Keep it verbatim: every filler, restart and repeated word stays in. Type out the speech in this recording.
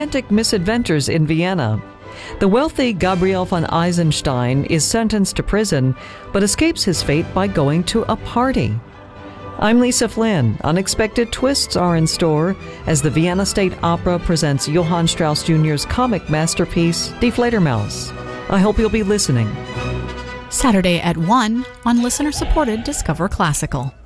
Romantic misadventures in Vienna. The wealthy Gabriel von Eisenstein is sentenced to prison, but escapes his fate by going to a party. I'm Lisa Flynn. Unexpected twists are in store as the Vienna State Opera presents Johann Strauss Junior's comic masterpiece, Die Fledermaus. I hope you'll be listening. Saturday at one on listener-supported Discover Classical.